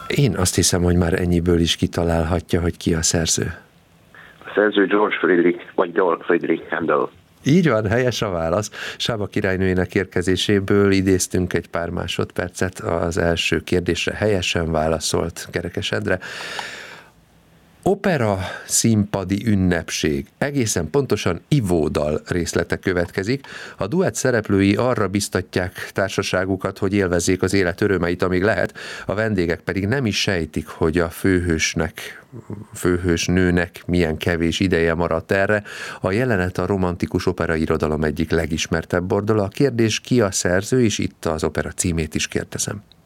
Én azt hiszem, hogy már ennyiből is kitalálhatja, hogy ki a szerző. A szerző George Friedrich, vagy Georg Friedrich Handel. Így van, helyes a válasz. Sába királynőjének érkezéséből idéztünk egy pár másodpercet, az első kérdésre helyesen válaszolt Kerekes Endre. Opera színpadi ünnepség. Egészen pontosan ivódal részlete következik. A duett szereplői arra biztatják társaságukat, hogy élvezzék az élet örömeit, amíg lehet. A vendégek pedig nem is sejtik, hogy a főhős nőnek milyen kevés ideje maradt erre. A jelenet a romantikus operairodalom egyik legismertebb bordola. A kérdés, ki a szerző, és itt az opera címét is kérdezem.